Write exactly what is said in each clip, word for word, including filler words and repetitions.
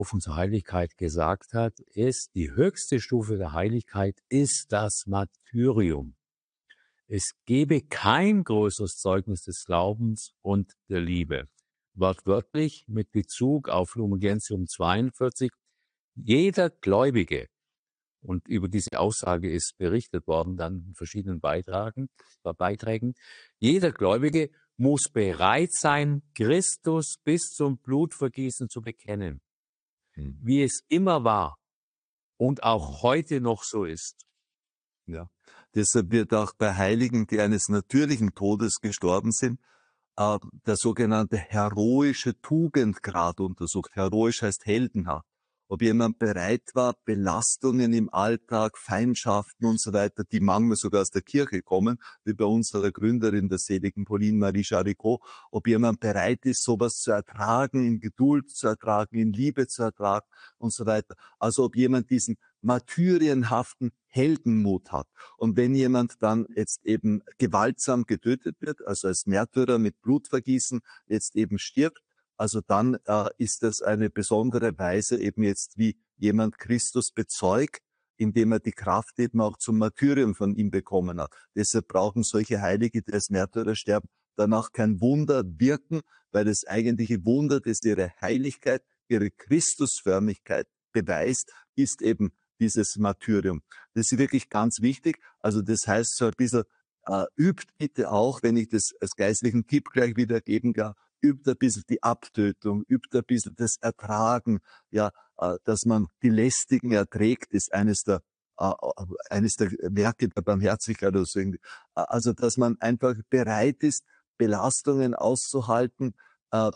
auf unsere Heiligkeit gesagt hat, ist, die höchste Stufe der Heiligkeit ist das Martyrium. Es gebe kein größeres Zeugnis des Glaubens und der Liebe. Wortwörtlich mit Bezug auf Lumen Gentium zweiundvierzig, jeder Gläubige, und über diese Aussage ist berichtet worden dann in verschiedenen Beitragen, äh, Beiträgen, jeder Gläubige muss bereit sein, Christus bis zum Blutvergießen zu bekennen, Hm. wie es immer war und auch heute noch so ist. Ja. Deshalb wird auch bei Heiligen, die eines natürlichen Todes gestorben sind, äh, der sogenannte heroische Tugendgrad untersucht. Heroisch heißt heldenhaft. Ob jemand bereit war, Belastungen im Alltag, Feindschaften und so weiter, die manchmal sogar aus der Kirche kommen, wie bei unserer Gründerin, der seligen Pauline Marie Jaricot, ob jemand bereit ist, sowas zu ertragen, in Geduld zu ertragen, in Liebe zu ertragen und so weiter. Also ob jemand diesen martyrienhaften Heldenmut hat. Und wenn jemand dann jetzt eben gewaltsam getötet wird, also als Märtyrer mit Blutvergießen jetzt eben stirbt, also dann äh, ist das eine besondere Weise eben jetzt, wie jemand Christus bezeugt, indem er die Kraft eben auch zum Martyrium von ihm bekommen hat. Deshalb brauchen solche Heilige, die als Märtyrer sterben, danach kein Wunder wirken, weil das eigentliche Wunder, das ihre Heiligkeit, ihre Christusförmigkeit beweist, ist eben dieses Martyrium. Das ist wirklich ganz wichtig. Also das heißt so ein bisschen, äh, übt bitte auch, wenn ich das als geistlichen Tipp gleich wiedergeben kann, übt ein bisschen die Abtötung, übt ein bisschen das Ertragen, ja, äh, dass man die Lästigen erträgt, ist eines der äh, eines der Werke der Barmherzigkeit oder so irgendwie. Äh, Also, dass man einfach bereit ist, Belastungen auszuhalten, äh,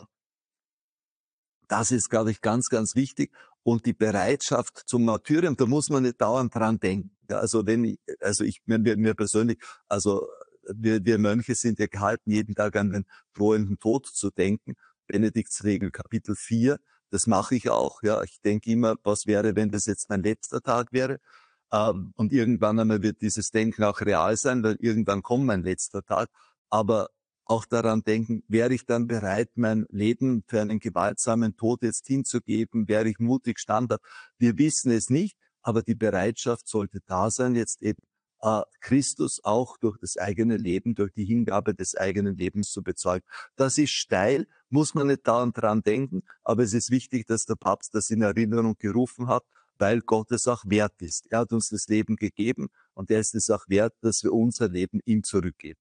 das ist, glaube ich, ganz, ganz wichtig. Und die Bereitschaft zum Martyrium, da muss man nicht dauernd dran denken. Ja, also wenn ich, also ich, mir, mir persönlich, also wir, wir Mönche sind ja gehalten, jeden Tag an den drohenden Tod zu denken. Benediktsregel Kapitel vier, das mache ich auch. Ja, ich denke immer, was wäre, wenn das jetzt mein letzter Tag wäre? Ähm, und irgendwann einmal wird dieses Denken auch real sein, weil irgendwann kommt mein letzter Tag. Aber auch daran denken, wäre ich dann bereit, mein Leben für einen gewaltsamen Tod jetzt hinzugeben, wäre ich mutig standhaft. Wir wissen es nicht, aber die Bereitschaft sollte da sein, jetzt eben äh, Christus auch durch das eigene Leben, durch die Hingabe des eigenen Lebens zu bezeugen. Das ist steil, muss man nicht dauernd dran denken, aber es ist wichtig, dass der Papst das in Erinnerung gerufen hat, weil Gott es auch wert ist. Er hat uns das Leben gegeben und er ist es auch wert, dass wir unser Leben ihm zurückgeben.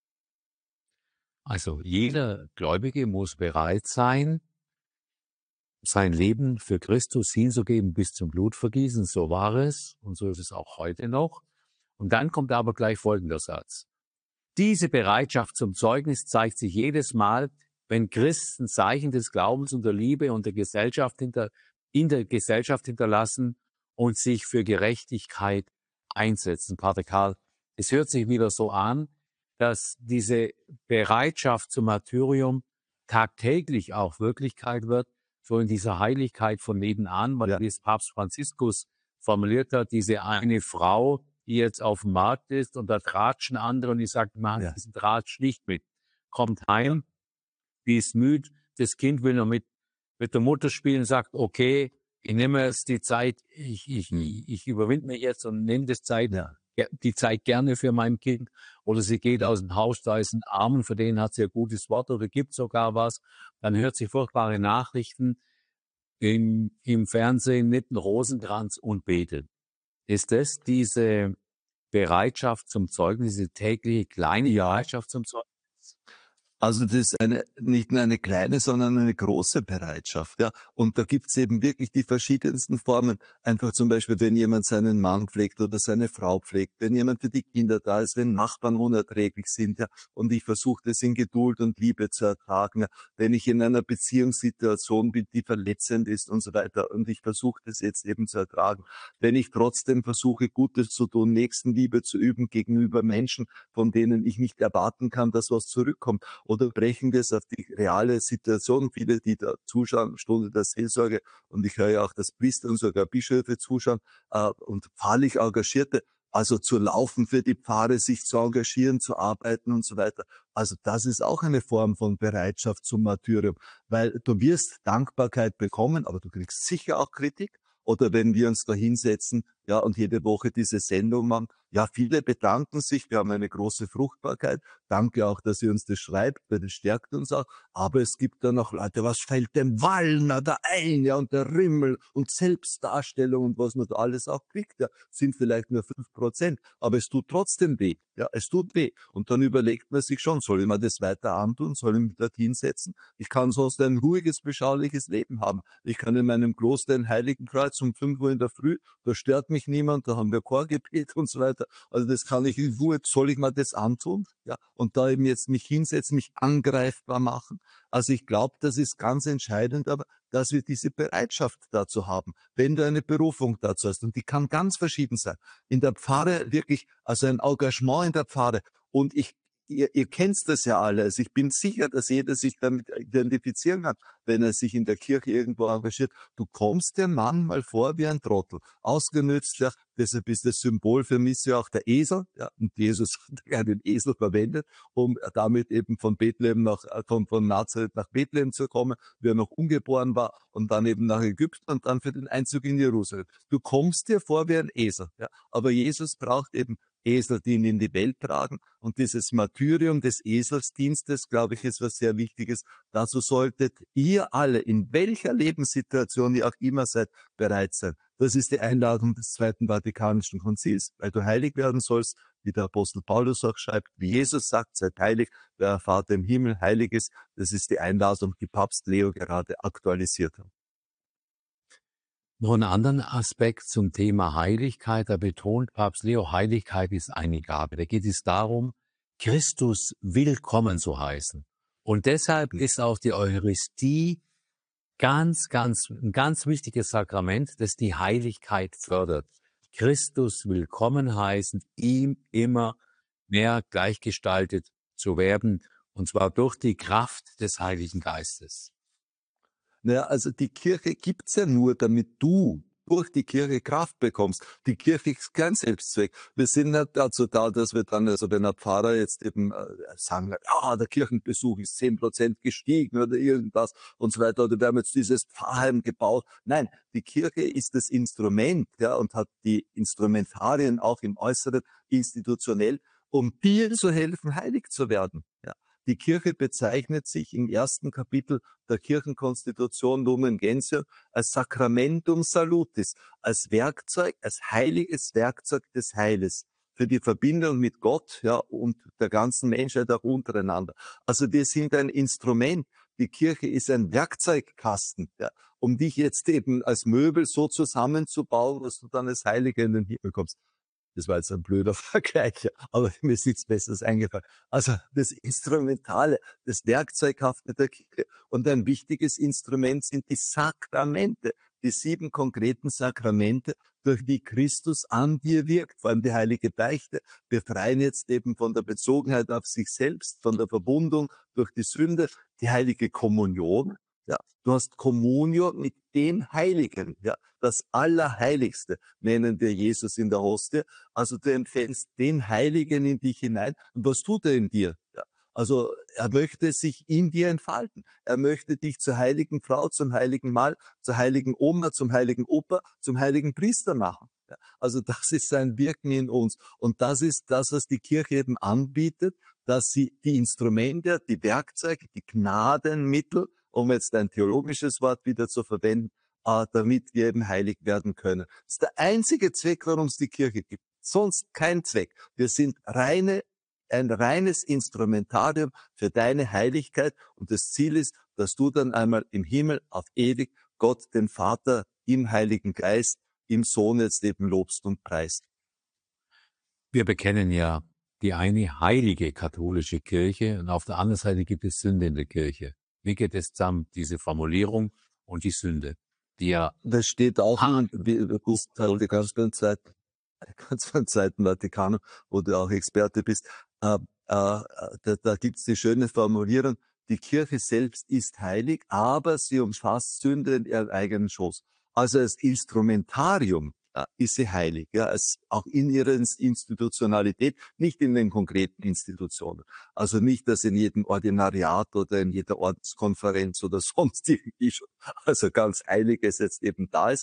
Also jeder Gläubige muss bereit sein, sein Leben für Christus hinzugeben bis zum Blutvergießen. So war es und so ist es auch heute noch. Und dann kommt aber gleich folgender Satz. Diese Bereitschaft zum Zeugnis zeigt sich jedes Mal, wenn Christen Zeichen des Glaubens und der Liebe und der Gesellschaft hinter, in der Gesellschaft hinterlassen und sich für Gerechtigkeit einsetzen. Pater Karl, es hört sich wieder so an, dass diese Bereitschaft zum Martyrium tagtäglich auch Wirklichkeit wird, so in dieser Heiligkeit von nebenan, weil Ja. wie es Papst Franziskus formuliert hat, diese eine Frau, die jetzt auf dem Markt ist und da tratschen andere und die sagt, mach Ja. diesen Tratsch nicht mit. Kommt heim, die ist müde, das Kind will noch mit, mit der Mutter spielen, sagt, okay, ich nehme jetzt die Zeit, ich, ich, Hm. ich, ich überwinde mich jetzt und nehme das Zeit, Ja. ge- die Zeit gerne für mein Kind. Oder sie geht aus dem Haus, da ist ein Armen, für den hat sie ein gutes Wort oder gibt sogar was. Dann hört sie furchtbare Nachrichten im, im Fernsehen, mit einem Rosenkranz und betet. Ist das diese Bereitschaft zum Zeugnis, diese tägliche kleine Ja. Bereitschaft zum Zeugnis? Also das ist eine, nicht nur eine kleine, sondern eine große Bereitschaft. Ja. Und da gibt's eben wirklich die verschiedensten Formen. Einfach zum Beispiel, wenn jemand seinen Mann pflegt oder seine Frau pflegt, wenn jemand für die Kinder da ist, wenn Nachbarn unerträglich sind, ja, und ich versuche das in Geduld und Liebe zu ertragen, ja, wenn ich in einer Beziehungssituation bin, die verletzend ist und so weiter, und ich versuche das jetzt eben zu ertragen, wenn ich trotzdem versuche, Gutes zu tun, Nächstenliebe zu üben gegenüber Menschen, von denen ich nicht erwarten kann, dass was zurückkommt. Oder brechen wir es auf die reale Situation? Viele, die da zuschauen, Stunde der Seelsorge, und ich höre ja auch, dass Priester und sogar Bischöfe zuschauen, äh, und wahrlich Engagierte, also zu laufen für die Pfarre, sich zu engagieren, zu arbeiten und so weiter. Also das ist auch eine Form von Bereitschaft zum Martyrium, weil du wirst Dankbarkeit bekommen, aber du kriegst sicher auch Kritik. Oder wenn wir uns da hinsetzen, ja, und jede Woche diese Sendung machen, ja, viele bedanken sich, wir haben eine große Fruchtbarkeit. Danke auch, dass ihr uns das schreibt, weil das stärkt uns auch. Aber es gibt da noch Leute, was fällt dem Wallner da ein, ja, und der Rimmel und Selbstdarstellung und was man da alles auch kriegt, ja, sind vielleicht nur fünf Prozent. Aber es tut trotzdem weh, ja, es tut weh. Und dann überlegt man sich schon, soll ich mir das weiter antun, soll ich mich dort hinsetzen? Ich kann sonst ein ruhiges, beschauliches Leben haben. Ich kann in meinem Kloster in Heiligenkreuz um fünf Uhr in der Früh, da stört mich niemand, da haben wir Chorgebet und so weiter. Also das kann ich in Ruhe, soll ich mir das antun? Ja, und da eben jetzt mich hinsetzen, mich angreifbar machen. Also ich glaube, das ist ganz entscheidend, aber dass wir diese Bereitschaft dazu haben, wenn du eine Berufung dazu hast. Und die kann ganz verschieden sein. In der Pfarre wirklich, also ein Engagement in der Pfarre. Und ich Ihr, ihr kennt das ja alle. Also ich bin sicher, dass jeder sich damit identifizieren kann, wenn er sich in der Kirche irgendwo engagiert. Du kommst dir manchmal vor wie ein Trottel. Ausgenützt, ja, deshalb ist das Symbol für mich ja auch der Esel. Ja, und Jesus hat den Esel verwendet, um damit eben von Bethlehem nach, von, von Nazareth nach Bethlehem zu kommen, wie er noch ungeboren war, und dann eben nach Ägypten und dann für den Einzug in Jerusalem. Du kommst dir vor wie ein Esel. Ja, aber Jesus braucht eben Esel, die ihn in die Welt tragen. Und dieses Martyrium des Eselsdienstes, glaube ich, ist was sehr Wichtiges. Dazu solltet ihr alle, in welcher Lebenssituation ihr auch immer seid, bereit sein. Das ist die Einladung des Zweiten Vatikanischen Konzils, weil du heilig werden sollst, wie der Apostel Paulus auch schreibt, wie Jesus sagt, seid heilig, wer der Vater im Himmel heilig ist. Das ist die Einladung, die Papst Leo gerade aktualisiert hat. Noch einen anderen Aspekt zum Thema Heiligkeit, da betont Papst Leo, Heiligkeit ist eine Gabe. Da geht es darum, Christus willkommen zu heißen. Und deshalb ist auch die Eucharistie ganz, ganz, ein ganz wichtiges Sakrament, das die Heiligkeit fördert. Christus willkommen heißen, ihm immer mehr gleichgestaltet zu werden, und zwar durch die Kraft des Heiligen Geistes. Naja, also die Kirche gibt's ja nur, damit du durch die Kirche Kraft bekommst. Die Kirche ist kein Selbstzweck. Wir sind nicht dazu da, dass wir dann, also wenn ein Pfarrer jetzt eben äh, sagen, ja, der Kirchenbesuch ist zehn Prozent gestiegen oder irgendwas und so weiter, oder wir haben jetzt dieses Pfarrheim gebaut. Nein, die Kirche ist das Instrument, ja, und hat die Instrumentarien auch im Äußeren institutionell, um dir zu helfen, heilig zu werden. Ja. Die Kirche bezeichnet sich im ersten Kapitel der Kirchenkonstitution Lumen Gentium als Sacramentum Salutis, als Werkzeug, als heiliges Werkzeug des Heiles für die Verbindung mit Gott, ja, und der ganzen Menschheit auch untereinander. Also wir sind ein Instrument. Die Kirche ist ein Werkzeugkasten, ja, um dich jetzt eben als Möbel so zusammenzubauen, dass du dann als Heilige in den Himmel kommst. Das war jetzt ein blöder Vergleich, aber mir ist nichts Besseres eingefallen. Also das Instrumentale, das Werkzeughafte der Kirche. Und ein wichtiges Instrument sind die Sakramente, die sieben konkreten Sakramente, durch die Christus an dir wirkt. Vor allem die heilige Beichte befreien jetzt eben von der Bezogenheit auf sich selbst, von der Verbundung durch die Sünde. Die heilige Kommunion. Ja, du hast Kommunion mit dem Heiligen, ja, das Allerheiligste nennen wir Jesus in der Hostie. Also du empfängst den Heiligen in dich hinein. Und was tut er in dir? Ja, also er möchte sich in dir entfalten. Er möchte dich zur heiligen Frau, zum heiligen Mann, zur heiligen Oma, zum heiligen Opa, zum heiligen Priester machen. Ja, also das ist sein Wirken in uns. Und das ist das, was die Kirche eben anbietet, dass sie die Instrumente, die Werkzeuge, die Gnadenmittel, um jetzt ein theologisches Wort wieder zu verwenden, äh, damit wir eben heilig werden können. Das ist der einzige Zweck, warum es die Kirche gibt. Sonst kein Zweck. Wir sind reine, ein reines Instrumentarium für deine Heiligkeit, und das Ziel ist, dass du dann einmal im Himmel auf ewig Gott, den Vater, im Heiligen Geist, im Sohn jetzt eben lobst und preist. Wir bekennen ja die eine heilige katholische Kirche, und auf der anderen Seite gibt es Sünde in der Kirche. Wie geht es zusammen, diese Formulierung und die Sünde? Die ja Das steht auch in der ganzen Zeit, ganz beim Zweiten Vatikanum, wo du auch Experte bist. Äh, äh, da da gibt es die schöne Formulierung, die Kirche selbst ist heilig, aber sie umfasst Sünde in ihren eigenen Schoß. Also als Instrumentarium ja, ist sie heilig, ja, als auch in ihrer Institutionalität, nicht in den konkreten Institutionen. Also nicht, dass in jedem Ordinariat oder in jeder Ordenskonferenz oder sonst irgendwie schon, also ganz Heiliges jetzt eben da ist,